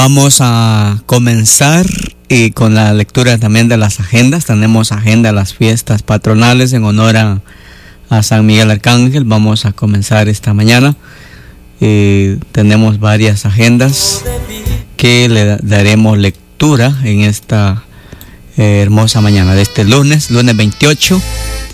Vamos a comenzar con la lectura también de las agendas. Tenemos agenda de las fiestas patronales en honor a San Miguel Arcángel. Vamos a comenzar esta mañana. Tenemos varias agendas que le daremos lectura en esta hermosa mañana de este lunes 28